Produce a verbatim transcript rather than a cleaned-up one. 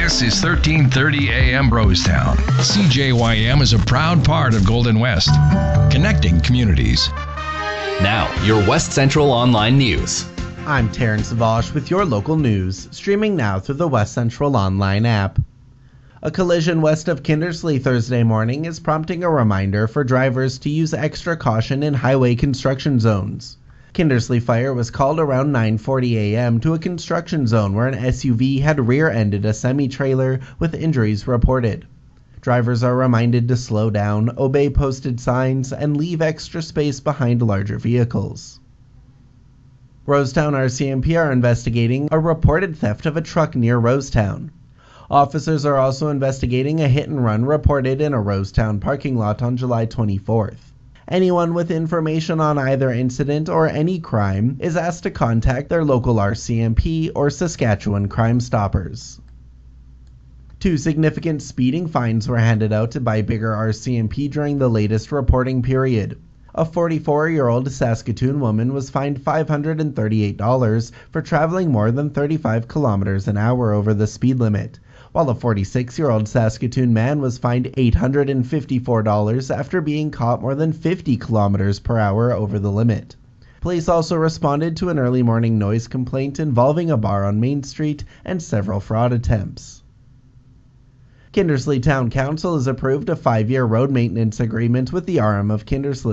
This is thirteen thirty A M Rosetown. C J Y M is a proud part of Golden West, connecting communities. Now, your West Central Online News. I'm Terrence Vosh with your local news, streaming now through the West Central Online app. A collision west of Kindersley Thursday morning is prompting a reminder for drivers to use extra caution in highway construction zones. Kindersley Fire was called around nine forty A M to a construction zone where an S U V had rear-ended a semi-trailer with injuries reported. Drivers are reminded to slow down, obey posted signs, and leave extra space behind larger vehicles. Rosetown R C M P are investigating a reported theft of a truck near Rosetown. Officers are also investigating a hit-and-run reported in a Rosetown parking lot on July twenty-fourth. Anyone with information on either incident or any crime is asked to contact their local R C M P or Saskatchewan Crime Stoppers. Two significant speeding fines were handed out by Biggar R C M P during the latest reporting period. A forty-four-year-old Saskatoon woman was fined five hundred thirty-eight dollars for traveling more than thirty-five kilometers an hour over the speed limit, while a forty-six-year-old Saskatoon man was fined eight hundred fifty-four dollars after being caught more than fifty kilometers per hour over the limit. Police also responded to an early morning noise complaint involving a bar on Main Street and several fraud attempts. Kindersley Town Council has approved a five-year road maintenance agreement with the R M of Kindersley.